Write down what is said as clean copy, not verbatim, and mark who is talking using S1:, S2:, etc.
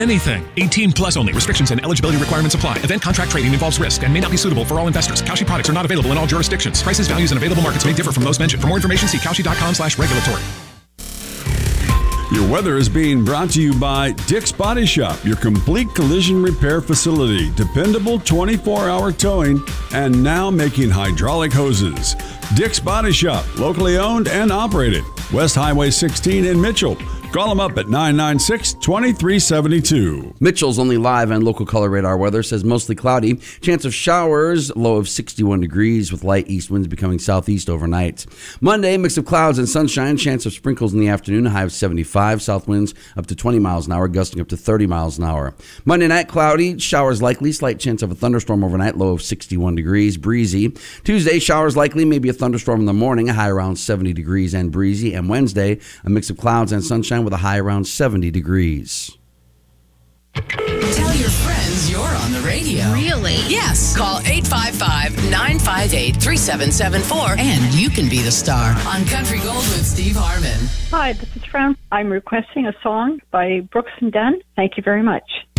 S1: Anything. 18 plus only. Restrictions and eligibility requirements apply. Event contract trading involves risk and may not be suitable for all investors. Kalshi products are not available in all jurisdictions. Prices, values, and available markets may differ from those mentioned. For more information, see Kalshi.com/regulatory.
S2: Your weather is being brought to you by Dick's Body Shop, your complete collision repair facility. Dependable 24-hour towing and now making hydraulic hoses. Dick's Body Shop, locally owned and operated. West Highway 16 in Mitchell. Call them up at 996-2372.
S3: Mitchell's only live and local color radar weather says mostly cloudy. Chance of showers, low of 61 degrees with light east winds becoming southeast overnight. Monday, mix of clouds and sunshine. Chance of sprinkles in the afternoon, a high of 75. South winds up to 20 miles an hour, gusting up to 30 miles an hour. Monday night, cloudy. Showers likely. Slight chance of a thunderstorm overnight, low of 61 degrees. Breezy. Tuesday, showers likely. Maybe a thunderstorm in the morning, a high around 70 degrees and breezy. And Wednesday, a mix of clouds and sunshine with a high around 70 degrees.
S4: Tell your friends you're on the radio.
S5: Really?
S4: Yes. Call 855-958-3774 and you can be the star on Country Gold with Steve Harmon.
S6: Hi, this is Fran. I'm requesting a song by Brooks and Dunn. Thank you very much.